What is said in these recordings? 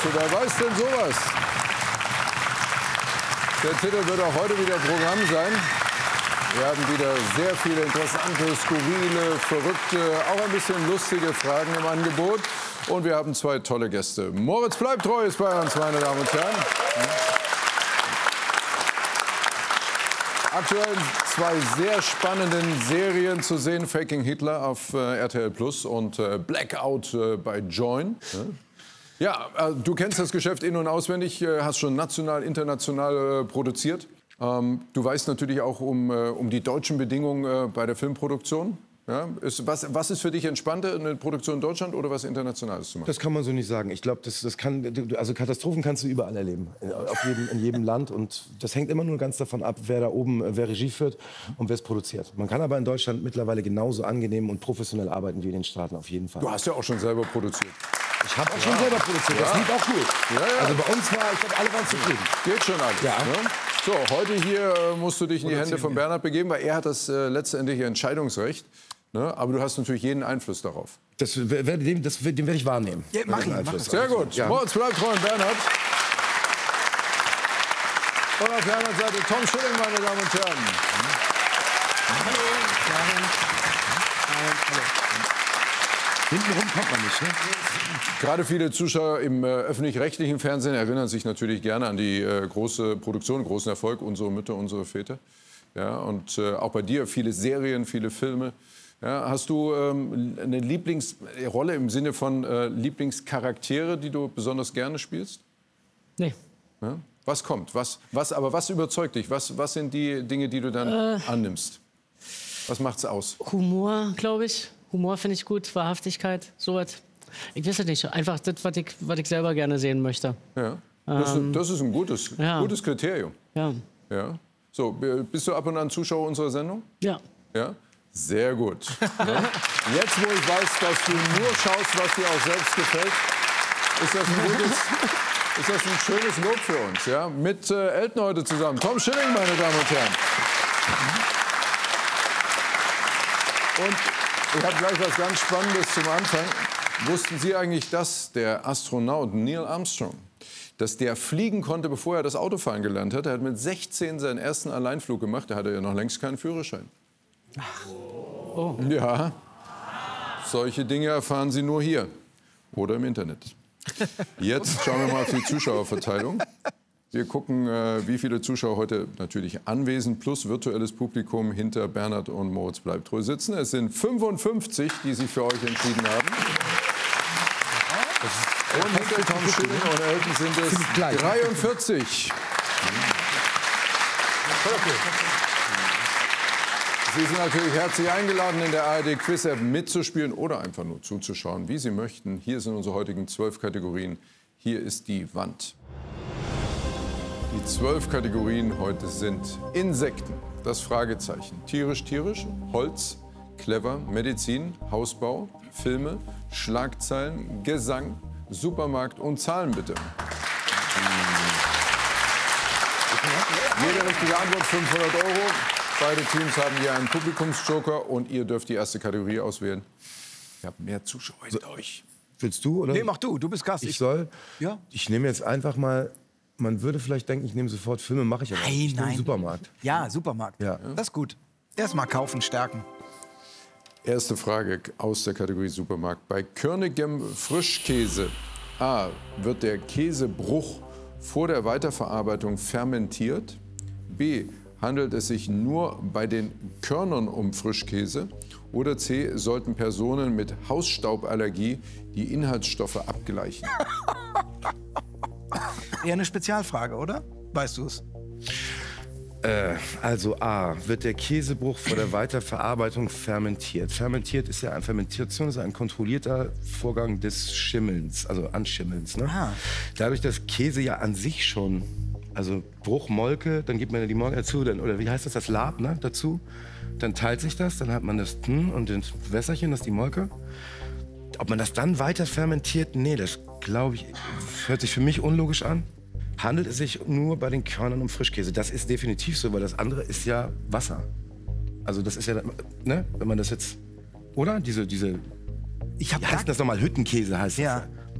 du, wer weiß denn sowas? Der Titel wird auch heute wieder Programm sein. Wir haben wieder sehr viele interessante, skurrile, verrückte, auch ein bisschen lustige Fragen im Angebot. Und wir haben zwei tolle Gäste. Moritz bleibt treu ist bei uns, meine Damen und Herren. Aktuell zwei sehr spannenden Serien zu sehen. Faking Hitler auf RTL Plus und Blackout bei Joyn. Ja, du kennst das Geschäft in- und auswendig, hast schon national, international produziert. Du weißt natürlich auch um die deutschen Bedingungen bei der Filmproduktion. Ja, was ist für dich entspannter, eine Produktion in Deutschland oder was Internationales zu machen? Das kann man so nicht sagen. Ich glaube, also Katastrophen kannst du überall erleben, in jedem Land. Und das hängt immer nur ganz davon ab, wer da oben, wer Regie führt und wer es produziert. Man kann aber in Deutschland mittlerweile genauso angenehm und professionell arbeiten wie in den Staaten, auf jeden Fall. Du hast ja auch schon selber produziert. Ich habe auch schon selber produziert, das lief auch gut. Ja, ja. Also bei uns ich glaube, alle waren zufrieden. Geht schon alles. Ja. Ne? So, heute hier musst du dich in die Hände von Bernhard begeben, weil er hat das letztendliche Entscheidungsrecht. Ne? Aber du hast natürlich jeden Einfluss darauf. Den werde ich wahrnehmen. Ja, mach ihn. Sehr gut. Ja. Moritz bleibt treu, Bernhard. Und auf der anderen Seite Tom Schilling, meine Damen und Herren. Hallo. Hintenrum kommt man nicht, ne? Gerade viele Zuschauer im öffentlich-rechtlichen Fernsehen erinnern sich natürlich gerne an die große Produktion, großen Erfolg, Unsere Mütter, unsere Väter. Ja, und auch bei dir viele Serien, viele Filme. Ja, hast du eine Lieblingsrolle im Sinne von Lieblingscharaktere, die du besonders gerne spielst? Nee. Ja? Was kommt? Was überzeugt dich? Was sind die Dinge, die du dann annimmst? Was macht's aus? Humor, glaube ich. Humor finde ich gut, Wahrhaftigkeit, sowas. Ich weiß es nicht, einfach das, was ich selber gerne sehen möchte. Ja. Das ist ein gutes Kriterium. Ja. Ja. So, bist du ab und an Zuschauer unserer Sendung? Ja. Ja? Sehr gut. Ja? Jetzt, wo ich weiß, dass du nur schaust, was dir auch selbst gefällt, ist das ein schönes Lob für uns. Ja? Mit Elton heute zusammen. Tom Schilling, meine Damen und Herren. Und ich habe gleich was ganz Spannendes zum Anfang. Wussten Sie eigentlich, dass der Astronaut Neil Armstrong, dass der fliegen konnte, bevor er das Autofahren gelernt hat? Er hat mit 16 seinen ersten Alleinflug gemacht. Da hatte er noch längst keinen Führerschein. Oh. Ja, solche Dinge erfahren Sie nur hier oder im Internet. Jetzt schauen wir mal auf die Zuschauerverteilung. Wir gucken, wie viele Zuschauer heute natürlich anwesend plus virtuelles Publikum hinter Bernhard und Moritz bleibt treu sitzen. Es sind 55, die sich für euch entschieden haben. Und hinter Tom Schilling und Elton sind es 43. Sie sind natürlich herzlich eingeladen, in der ARD Quiz-App mitzuspielen oder einfach nur zuzuschauen, wie Sie möchten. Hier sind unsere heutigen 12 Kategorien. Hier ist die Wand. Die 12 Kategorien heute sind Insekten, das Fragezeichen, tierisch, Holz, clever, Medizin, Hausbau, Filme, Schlagzeilen, Gesang, Supermarkt und Zahlen bitte. Jede richtige Antwort 500 €. Beide Teams haben hier einen Publikumsjoker und ihr dürft die erste Kategorie auswählen. Ihr habt mehr Zuschauer hinter euch. Willst du, oder? Nee, mach du ist Gast. Ich soll? Ja. Ich nehme jetzt einfach mal, man würde vielleicht denken, ich nehme sofort Filme, mache ich aber nicht. Ich nehme Supermarkt. Ja, Supermarkt. Ja. Das ist gut. Erstmal kaufen, stärken. Erste Frage aus der Kategorie Supermarkt. Bei körnigem Frischkäse A. Wird der Käsebruch vor der Weiterverarbeitung fermentiert? B. Handelt es sich nur bei den Körnern um Frischkäse? Oder C. Sollten Personen mit Hausstauballergie die Inhaltsstoffe abgleichen? Eher eine Spezialfrage, oder? Weißt du es? Also A. Wird der Käsebruch vor der Weiterverarbeitung fermentiert? Fermentation ist ein kontrollierter Vorgang des Schimmelns, also Anschimmelns. Ne? Ah. Dadurch, dass Käse ja an sich schon, also Bruch, Molke, dann gibt man ja die Molke dazu, oder wie heißt das Lab, ne, dazu. Dann teilt sich das, dann hat man das und das Wässerchen, das ist die Molke. Ob man das dann weiter fermentiert, nee, das glaube ich, hört sich für mich unlogisch an. Handelt es sich nur bei den Körnern um Frischkäse? Das ist definitiv so, weil das andere ist ja Wasser. Also das ist ja, ne, wenn man das jetzt, oder? Wie heißt das nochmal? Hüttenkäse heißt das. Ja.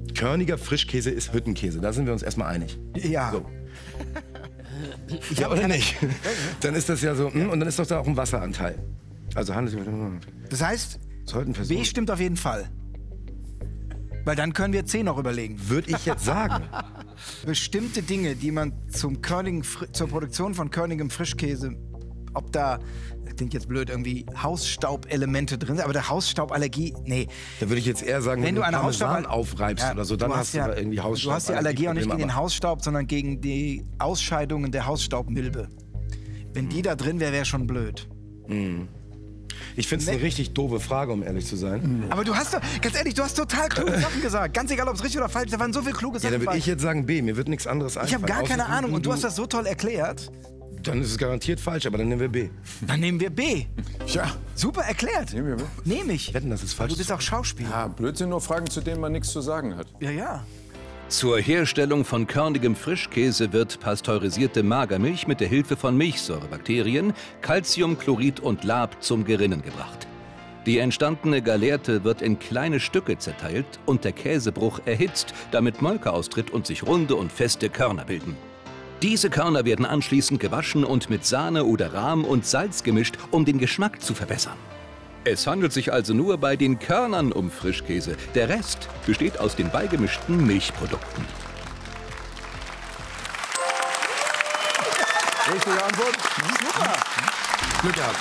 Körniger Frischkäse ist Hüttenkäse. Da sind wir uns erstmal einig. Ja. So. Ja, oder nicht? Dann ist das ja so, und dann ist doch da auch ein Wasseranteil. Also handelt Das heißt, sollten B stimmt auf jeden Fall. Weil dann können wir C noch überlegen. würde ich jetzt sagen. Bestimmte Dinge, die man zur Produktion von körnigem Frischkäse, ob da, das klingt jetzt blöd, irgendwie Hausstaubelemente drin sind, aber der Hausstauballergie, nee. Da würde ich jetzt eher sagen, Wenn du eine Parmesan aufreibst oder so, dann hast du da irgendwie Hausstaub. Du hast die Allergie auch nicht gegen den Hausstaub, sondern gegen die Ausscheidungen der Hausstaubmilbe. Wenn die da drin wäre, wäre schon blöd. Ich finde es eine richtig doofe Frage, um ehrlich zu sein. Aber du hast doch, ganz ehrlich, du hast total kluge Sachen gesagt. Ganz egal, ob es richtig oder falsch ist, da waren so viele kluge Ja, Sachen dann würde bei. ich jetzt sagen B. Mir wird nichts anderes einfallen. Ich habe gar keine außer Ahnung und du hast das so toll erklärt. Dann ist es garantiert falsch, aber dann nehmen wir B. Dann nehmen wir B. Tja, Super erklärt. nehmen wir B. Nehme ich. Wetten, das ist falsch. Du bist auch Schauspieler. Ja, Blödsinn, nur Fragen, zu denen man nichts zu sagen hat. Ja, ja. Zur Herstellung von körnigem Frischkäse wird pasteurisierte Magermilch mit der Hilfe von Milchsäurebakterien, Calciumchlorid und Lab zum Gerinnen gebracht. Die entstandene Gallerte wird in kleine Stücke zerteilt und der Käsebruch erhitzt, damit Molke austritt und sich runde und feste Körner bilden. Diese Körner werden anschließend gewaschen und mit Sahne oder Rahm und Salz gemischt, um den Geschmack zu verbessern. Es handelt sich also nur bei den Körnern um Frischkäse. Der Rest besteht aus den beigemischten Milchprodukten. Richtige Antwort? Super. Glück gehabt.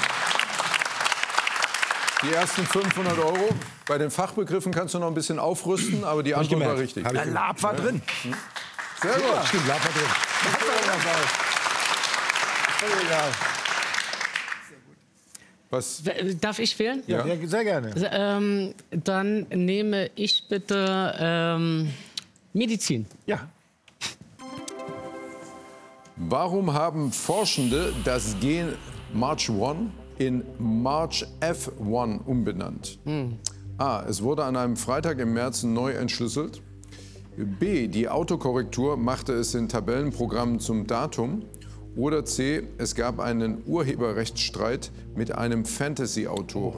Die ersten 500 €. Bei den Fachbegriffen kannst du noch ein bisschen aufrüsten, aber die Antwort war richtig. Der Lab war drin. Sehr gut. Stimmt, Lab war drin. Was? Darf ich wählen? Ja. Ja, sehr gerne. Dann nehme ich bitte Medizin. Ja. Warum haben Forschende das Gen MARCH1 in MARCH-F1 umbenannt? A. Es wurde an einem Freitag im März neu entschlüsselt. B. Die Autokorrektur machte es in Tabellenprogrammen zum Datum. Oder C. Es gab einen Urheberrechtsstreit mit einem Fantasy-Autoren.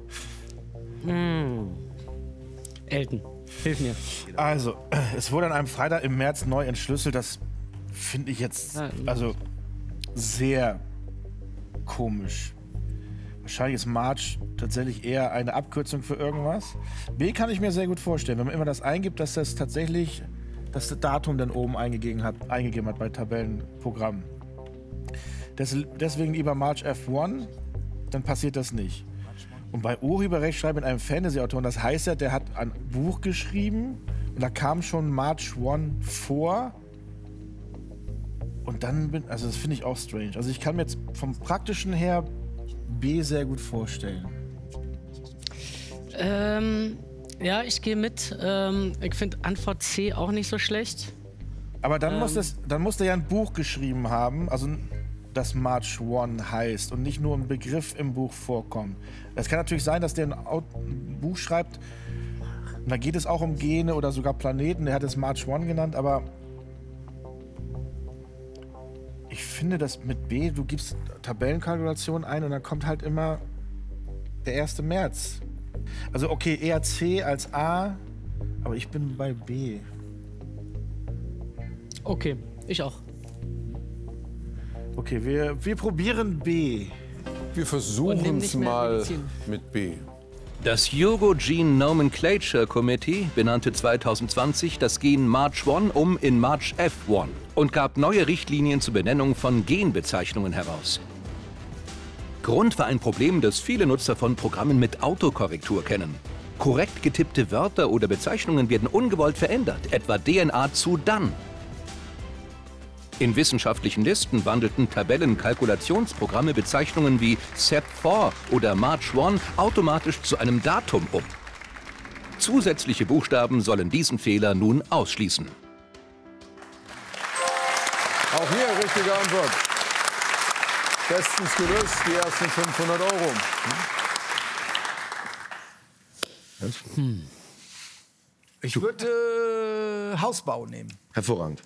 Elton, hilf mir. Also, es wurde an einem Freitag im März neu entschlüsselt. Das finde ich jetzt also sehr komisch. Wahrscheinlich ist March tatsächlich eher eine Abkürzung für irgendwas. B kann ich mir sehr gut vorstellen, wenn man immer das eingibt, dass das tatsächlich das Datum dann oben eingegeben hat bei Tabellenprogrammen. Deswegen lieber March F1, dann passiert das nicht. Und bei Urheberrechtsstreit mit einem Fantasy-Autoren, das heißt ja, der hat ein Buch geschrieben und da kam schon March 1 vor. Und dann also das finde ich auch strange. Also ich kann mir jetzt vom Praktischen her B sehr gut vorstellen. Ja, ich gehe mit. Ich finde Antwort C auch nicht so schlecht. Aber dann muss der ja ein Buch geschrieben haben, also das March 1 heißt und nicht nur ein Begriff im Buch vorkommt. Es kann natürlich sein, dass der ein Buch schreibt, und da geht es auch um Gene oder sogar Planeten, der hat es March 1 genannt, aber ich finde das mit B, du gibst Tabellenkalkulation ein und dann kommt halt immer der 1. März. Also okay, eher C als A, aber ich bin bei B. Okay, ich auch. Okay, wir probieren B. Wir Und versuchen nimm es nicht mehr mal Medizin. mit B. Das Hugo Gene Nomenclature Committee benannte 2020 das Gen MARCH1 in MARCH-F1 und gab neue Richtlinien zur Benennung von Genbezeichnungen heraus. Grund war ein Problem, das viele Nutzer von Programmen mit Autokorrektur kennen. Korrekt getippte Wörter oder Bezeichnungen werden ungewollt verändert, etwa DNA zu dann. In wissenschaftlichen Listen wandelten Tabellenkalkulationsprogramme Bezeichnungen wie SEP4 oder MARCH1 automatisch zu einem Datum um. Zusätzliche Buchstaben sollen diesen Fehler nun ausschließen. Auch hier richtige Antwort. Bestens gelöst, die ersten 500 €. Ich würde Hausbau nehmen. Hervorragend.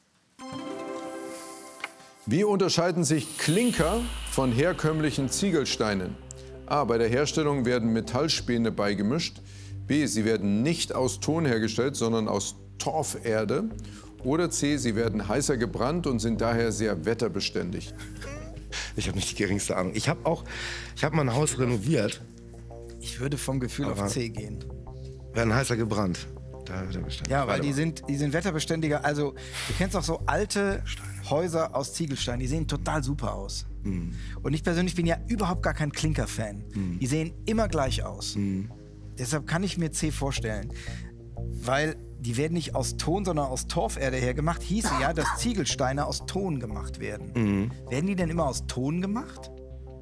Wie unterscheiden sich Klinker von herkömmlichen Ziegelsteinen? A. Bei der Herstellung werden Metallspäne beigemischt. B, sie werden nicht aus Ton hergestellt, sondern aus Torferde. Oder C, sie werden heißer gebrannt und sind daher sehr wetterbeständig. Ich habe nicht die geringste Ahnung. Ich habe mal ein Haus renoviert. Ich würde vom Gefühl Aber auf C gehen. Werden heißer gebrannt. Da wird er beständig. Ja, weil die sind wetterbeständiger. Also, du kennst auch so alte Häuser aus Ziegelstein. Die sehen total super aus. Und ich persönlich bin ja überhaupt gar kein Klinker-Fan. Die sehen immer gleich aus. Deshalb kann ich mir C vorstellen. Weil die werden nicht aus Ton, sondern aus Torferde hergemacht. Hieße ja, dass Ziegelsteine aus Ton gemacht werden. Werden die denn immer aus Ton gemacht?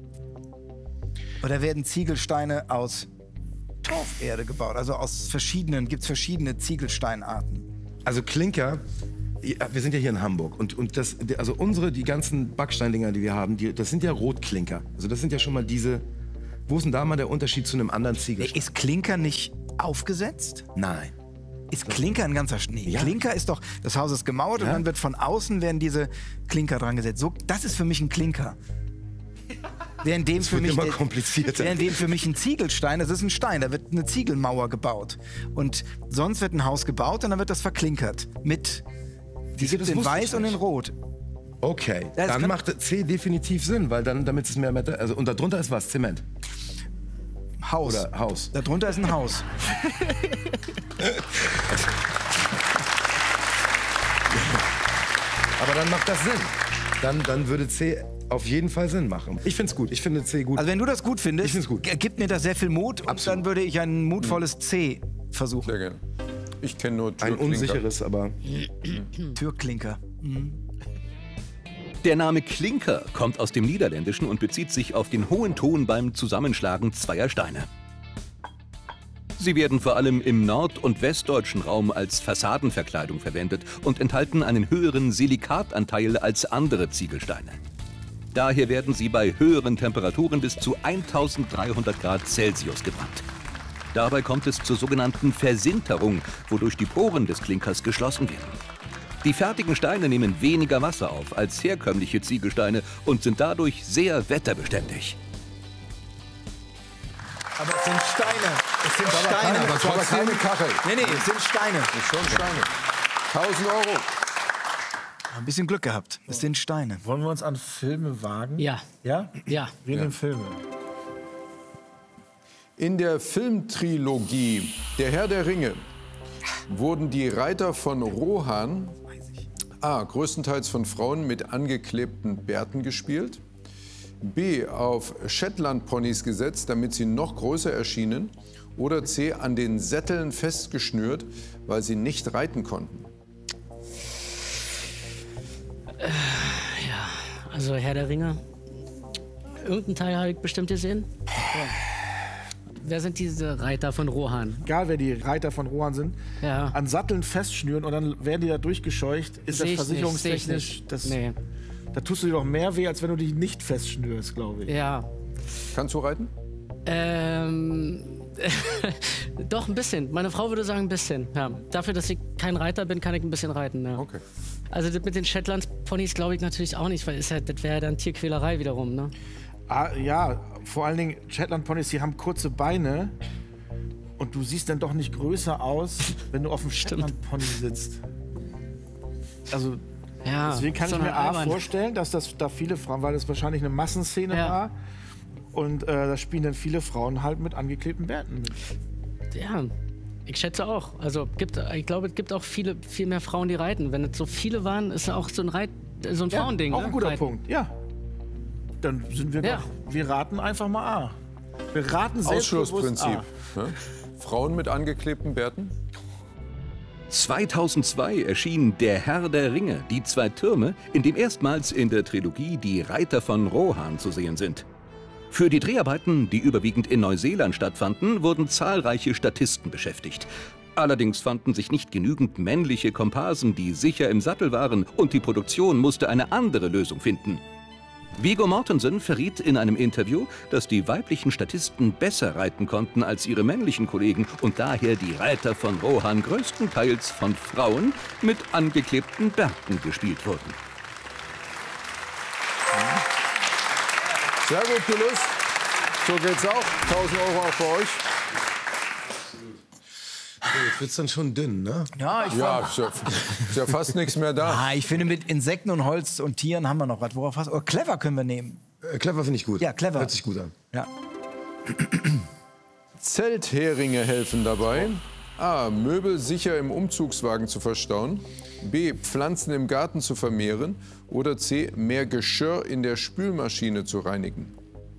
Oder werden Ziegelsteine aus Torferde gebaut? Also aus gibt es verschiedene Ziegelsteinarten. Also Klinker, wir sind ja hier in Hamburg und also die ganzen Backsteindinger, die wir haben, das sind ja Rotklinker. Also das sind ja schon mal diese, wo ist denn da mal der Unterschied zu einem anderen Ziegelstein? Ist Klinker nicht aufgesetzt? Nein. Ist Klinker ein ganzer Schnee? Ja. Klinker ist doch, das Haus ist gemauert und dann wird von außen werden diese Klinker dran gesetzt. So, das ist für mich ein Klinker. Während dem für mich immer komplizierter. Während dem für mich ein Ziegelstein, das ist ein Stein, da wird eine Ziegelmauer gebaut. Und sonst wird ein Haus gebaut und dann wird das verklinkert. Die gibt es in Weiß und in Rot. Okay, dann macht C definitiv Sinn, weil dann, damit es mehr, also und darunter ist was? Zement. Haus. Oder Haus. Darunter ist ein Haus. Aber dann macht das Sinn. Dann würde C auf jeden Fall Sinn machen. Ich finde es gut. Ich finde C gut. Also wenn du das gut findest, Ich find's gut. Gibt mir das sehr viel Mut und dann würde ich ein mutvolles C versuchen. Sehr gerne. Ich kenne nur Ein Türklinker. unsicheres, aber Türklinker. Der Name Klinker kommt aus dem Niederländischen und bezieht sich auf den hohen Ton beim Zusammenschlagen zweier Steine. Sie werden vor allem im nord- und westdeutschen Raum als Fassadenverkleidung verwendet und enthalten einen höheren Silikatanteil als andere Ziegelsteine. Daher werden sie bei höheren Temperaturen bis zu 1300 Grad Celsius gebrannt. Dabei kommt es zur sogenannten Versinterung, wodurch die Poren des Klinkers geschlossen werden. Die fertigen Steine nehmen weniger Wasser auf als herkömmliche Ziegelsteine und sind dadurch sehr wetterbeständig. Aber es sind Steine. Es sind Aber Steine. keine Kachel. Nee, es sind Steine. Das ist schon Steine. 1000 Euro. Ein bisschen Glück gehabt. Es sind Steine. Wollen wir uns an Filme wagen? Ja. Ja? Ja. Wir nehmen Filme. In der Filmtrilogie Der Herr der Ringe wurden die Reiter von Rohan A. größtenteils von Frauen mit angeklebten Bärten gespielt, B. auf Shetland-Ponys gesetzt, damit sie noch größer erschienen, oder C. an den Sätteln festgeschnürt, weil sie nicht reiten konnten. Also Herr der Ringe. Irgendeinen Teil habe ich bestimmt gesehen. Ja. Wer sind diese Reiter von Rohan? Egal, wer die Reiter von Rohan sind, Ja. an Satteln festschnüren und dann werden die da durchgescheucht. Ist das Seh ich versicherungstechnisch? nicht. Nee. Da tust du dir doch mehr weh, als wenn du dich nicht festschnürst, glaube ich. Ja. Kannst du reiten? Doch, ein bisschen. Meine Frau würde sagen, ein bisschen. Ja. Dafür, dass ich kein Reiter bin, kann ich ein bisschen reiten. Ja. Okay. Also das mit den Shetland-Ponys glaube ich natürlich auch nicht, weil das wäre ja dann Tierquälerei wiederum. Ne? Ah, ja, vor allen Dingen Shetland-Ponys, die haben kurze Beine und du siehst dann doch nicht größer aus, wenn du auf dem Shetland-Pony sitzt. Also Ja, deswegen kann ich sondern mir A albern. vorstellen, dass das da viele Frauen, weil das wahrscheinlich eine Massenszene Ja. war und da spielen dann viele Frauen halt mit angeklebten Bärten mit. Ja, ich schätze auch. Also ich glaube, es gibt auch viel mehr Frauen, die reiten. Wenn es so viele waren, ist ja auch so ein Frauending. Auch ne? ein guter Reiten. Punkt, ja. Dann sind wir Ja. doch, wir raten einfach mal A. Wir raten selbstbewusst Ausschlussprinzip. A. Ne? Frauen mit angeklebten Bärten? 2002 erschien Der Herr der Ringe, die zwei Türme, in dem erstmals in der Trilogie die Reiter von Rohan zu sehen sind. Für die Dreharbeiten, die überwiegend in Neuseeland stattfanden, wurden zahlreiche Statisten beschäftigt. Allerdings fanden sich nicht genügend männliche Komparsen, die sicher im Sattel waren, und die Produktion musste eine andere Lösung finden. Viggo Mortensen verriet in einem Interview, dass die weiblichen Statisten besser reiten konnten als ihre männlichen Kollegen und daher die Reiter von Rohan größtenteils von Frauen mit angeklebten Bärten gespielt wurden. Sehr gut gelöst. So geht's auch. 1000 Euro auch für euch. Jetzt wird's dann schon dünn, ne? Ja, Ist ja fast nichts mehr da. ich finde, mit Insekten und Holz und Tieren haben wir noch was. Worauf hast du? Oh, clever können wir nehmen. Clever finde ich gut. Ja, clever. Hört sich gut an. Ja. Zeltheringe helfen dabei. A. Möbel sicher im Umzugswagen zu verstauen. B. Pflanzen im Garten zu vermehren. Oder C. Mehr Geschirr in der Spülmaschine zu reinigen.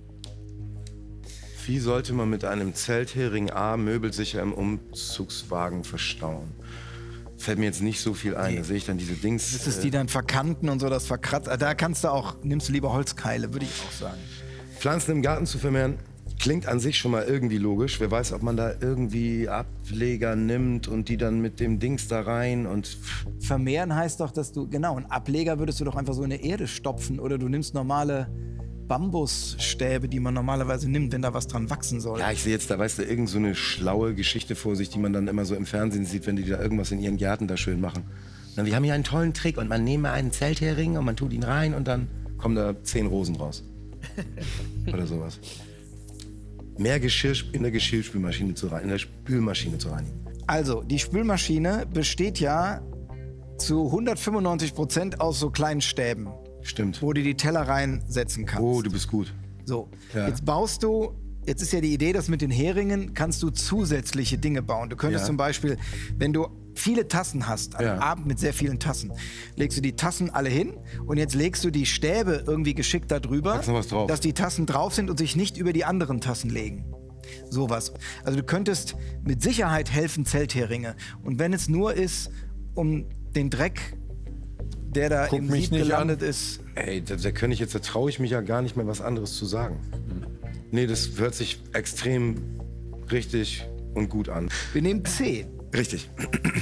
Wie sollte man mit einem Zelthering A Möbel sicher im Umzugswagen verstauen? Fällt mir jetzt nicht so viel ein. Da sehe ich dann diese Dings. Das ist die dann verkanten und so, das verkratzt. Da kannst du auch, nimmst du lieber Holzkeile, würde ich auch sagen. Pflanzen im Garten zu vermehren, klingt an sich schon mal irgendwie logisch. Wer weiß, ob man da irgendwie Ableger nimmt und die dann mit dem Dings da rein und... Vermehren heißt doch, dass du, genau, einen Ableger würdest du doch einfach so in der Erde stopfen oder du nimmst normale Bambusstäbe, die man normalerweise nimmt, wenn da was dran wachsen soll. Ja, ich sehe jetzt, da weißt du, irgend so eine schlaue Geschichte vor sich, die man dann immer so im Fernsehen sieht, wenn die da irgendwas in ihren Gärten da schön machen. Und wir haben hier einen tollen Trick und man nehme einen Zelthering und man tut ihn rein und dann kommen da 10 Rosen raus. Oder sowas. Mehr Geschirr in der Geschirrspülmaschine zu reinigen, in der Spülmaschine zu reinigen. Also, die Spülmaschine besteht ja zu 195% aus so kleinen Stäben, Stimmt. wo du die Teller reinsetzen kannst. Oh, du bist gut. So, Ja. jetzt ist ja die Idee, dass mit den Heringen kannst du zusätzliche Dinge bauen. Du könntest Ja. zum Beispiel, wenn du viele Tassen hast, einen Ja. Abend mit sehr vielen Tassen, legst du die Tassen alle hin und jetzt legst du die Stäbe irgendwie geschickt da drüber, Packst noch was drauf. dass die Tassen drauf sind und sich nicht über die anderen Tassen legen. Sowas. Also du könntest mit Sicherheit helfen, Zeltheringe. Und wenn es nur ist, um den Dreck, der da Guck im mich Sieb nicht gelandet ist. Ey, da traue ich mich ja gar nicht mehr, was anderes zu sagen. Nee, das hört sich extrem richtig und gut an. Wir nehmen C. Richtig.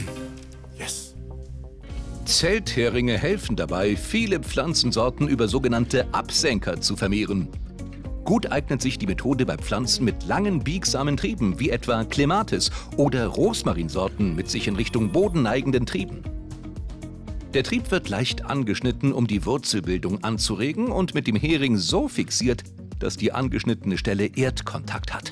Zeltheringe helfen dabei, viele Pflanzensorten über sogenannte Absenker zu vermehren. Gut eignet sich die Methode bei Pflanzen mit langen, biegsamen Trieben, wie etwa Clematis oder Rosmarinsorten mit sich in Richtung Boden neigenden Trieben. Der Trieb wird leicht angeschnitten, um die Wurzelbildung anzuregen und mit dem Hering so fixiert, dass die angeschnittene Stelle Erdkontakt hat.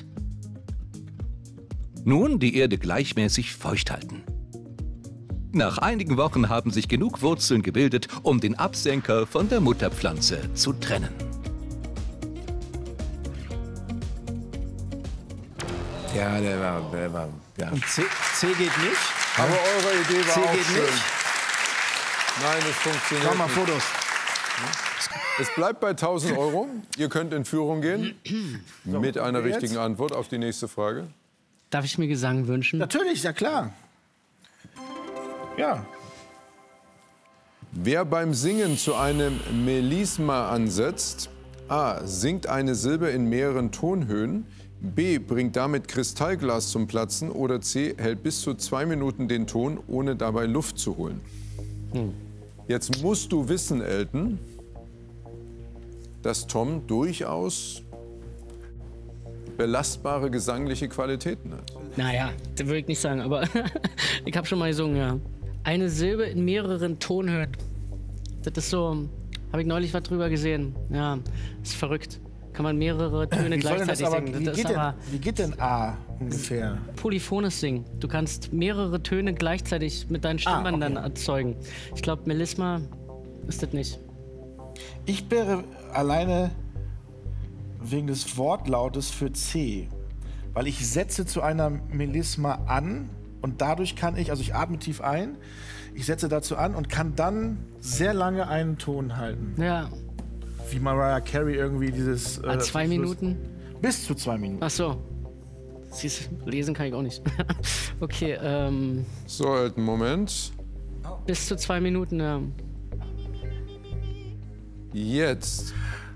Nun die Erde gleichmäßig feucht halten. Nach einigen Wochen haben sich genug Wurzeln gebildet, um den Absenker von der Mutterpflanze zu trennen. Ja, der war ja. Und C geht nicht. Aber eure Idee war C auch geht schön. nicht. Nein, es funktioniert Schau mal nicht. Fotos. Es bleibt bei 1.000 €. Ihr könnt in Führung gehen mit einer jetzt? richtigen Antwort auf die nächste Frage. Darf ich mir Gesang wünschen? Natürlich, ja klar. Ja. Wer beim Singen zu einem Melisma ansetzt, A. singt eine Silbe in mehreren Tonhöhen, B. bringt damit Kristallglas zum Platzen oder C. hält bis zu 2 Minuten den Ton, ohne dabei Luft zu holen. Jetzt musst du wissen, Elton, dass Tom durchaus belastbare gesangliche Qualitäten hat. Naja, das würde ich nicht sagen, aber ich habe schon mal gesungen, ja. Eine Silbe in mehreren Tonhöhen. Das ist so, habe ich neulich was drüber gesehen. Ja, ist verrückt. Kann man mehrere Töne Wie soll denn das gleichzeitig aber, singen. wie Das ist geht, aber wie geht denn A ungefähr? polyphones Singen. Du kannst mehrere Töne gleichzeitig mit deinen Stimmbändern erzeugen. Ich glaube, Melisma ist das nicht. Ich wäre alleine wegen des Wortlautes für C. Weil ich setze zu einer Melisma an und dadurch kann ich, also ich atme tief ein, ich setze dazu an und kann dann sehr lange einen Ton halten. Ja, Wie Mariah Carey irgendwie dieses... 2 Minuten. Bis zu 2 Minuten. Ach so. Siehst, lesen kann ich auch nicht. Okay, So, Elton, Moment. bis zu 2 Minuten, ja. Jetzt